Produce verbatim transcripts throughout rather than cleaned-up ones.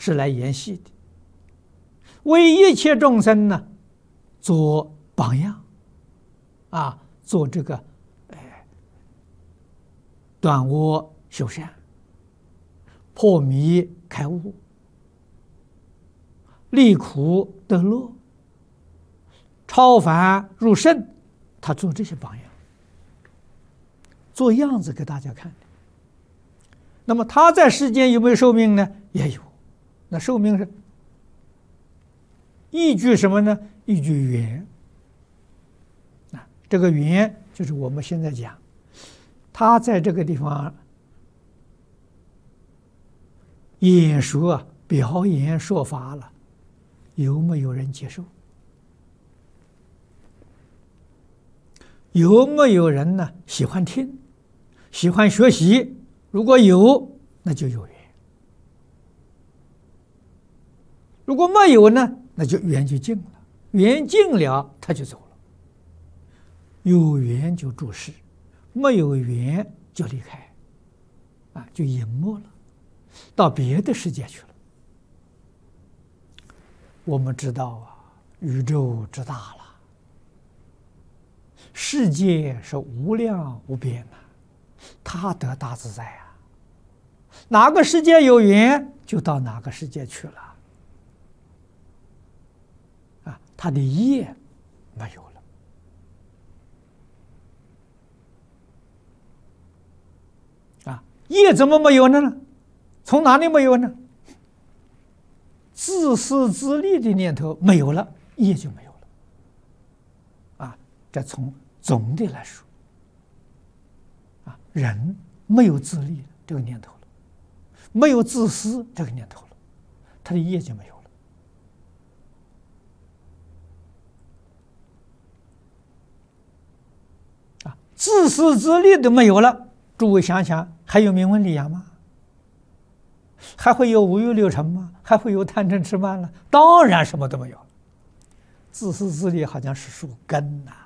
是来演戏的，为一切众生呢做榜样，啊，做这个，哎，断恶修善，破迷开悟，离苦得乐，超凡入圣，他做这些榜样，做样子给大家看的。那么他在世间有没有寿命呢？也有。那寿命是依据什么呢？依据缘。啊，这个缘就是我们现在讲，他在这个地方演说、表演、说法了，有没有人接受？有没有人呢喜欢听、喜欢学习？如果有，那就有缘；如果没有呢，那就缘就尽了。缘尽了，他就走了。有缘就注释，没有缘就离开，啊，就隐没了，到别的世界去了。我们知道啊，宇宙之大了，世界是无量无边的，他得大自在啊。哪个世界有缘，就到哪个世界去了。啊，他的业没有了。啊，业怎么没有了呢？从哪里没有呢？自私自利的念头没有了，业就没有了。啊，这从总的来说，啊，人没有自利这个念头了，没有自私这个念头了，他的业就没有了。啊，自私自利都没有了，诸位想想，还有名闻利养吗？还会有五欲六尘吗？还会有贪嗔痴慢了？当然什么都没有了。自私自利好像是树根呐、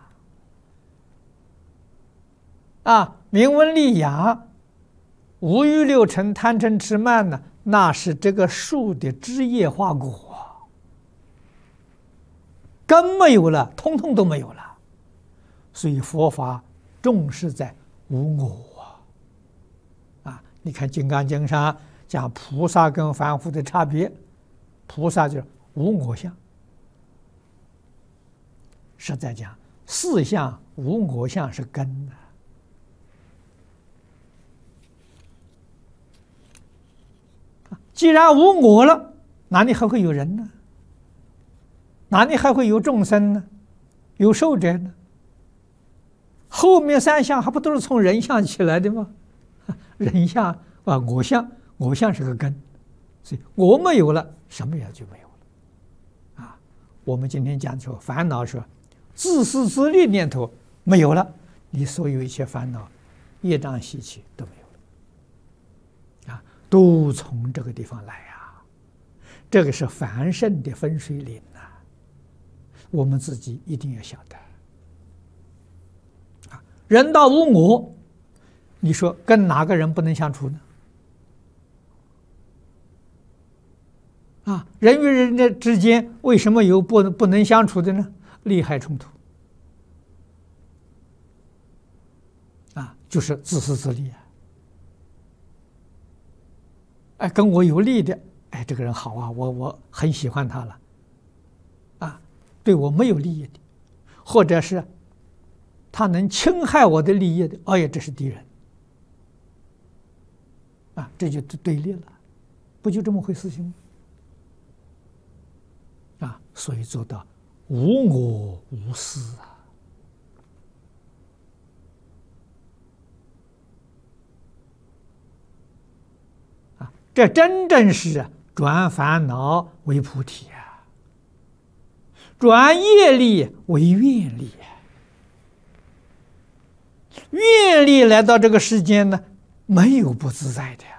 啊，啊，名闻利养、五欲六尘、贪嗔痴慢呢，那是这个树的枝叶花果，根没有了，通通都没有了。所以佛法重视在无我啊！啊，你看《金刚经》上讲菩萨跟凡夫的差别，菩萨就是无我相，实在讲四相无我相是根的。既然无我了，哪里还会有人呢？哪里还会有众生呢？有寿者呢？后面三相还不都是从人相起来的吗？人相啊，我相，我相是个根，所以我没有了，什么也就没有了。啊，我们今天讲说烦恼，说自私自利念头没有了，你所有一切烦恼、业障习气都没有了。啊，都从这个地方来啊！这个是凡圣的分水岭呐、啊，我们自己一定要晓得。啊，人到无我，你说跟哪个人不能相处呢？啊，人与人的之间为什么有不不能相处的呢？利害冲突。啊，就是自私自利啊！哎，跟我有利的，哎，这个人好啊，我我很喜欢他了。啊，对我没有利益的，或者是他能侵害我的利益的，哎呀，这是敌人。啊，这就对立了，不就这么回事情吗？啊，所以做到无我无私啊。啊，这真正是转烦恼为菩提啊，转业力为愿力啊。愿力来到这个世间呢，没有不自在的呀。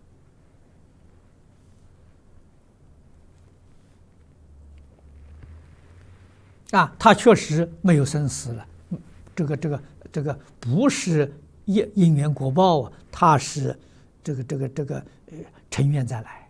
啊，他确实没有生死了，这个这个这个不是因因缘果报啊，他是这个这个这个呃成愿再来。